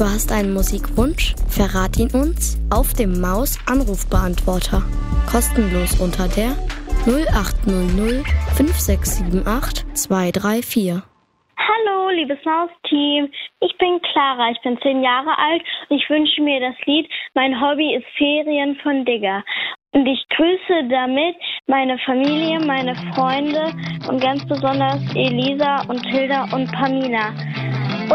Du hast einen Musikwunsch? Verrat ihn uns auf dem Maus-Anrufbeantworter. Kostenlos unter der 0800 5678 234. Hallo, liebes Maus-Team. Ich bin Clara, ich bin 10 Jahre alt und ich wünsche mir das Lied Mein Hobby ist Ferien von Digger. Und ich grüße damit meine Familie, meine Freunde und ganz besonders Elisa und Hilda und Pamina.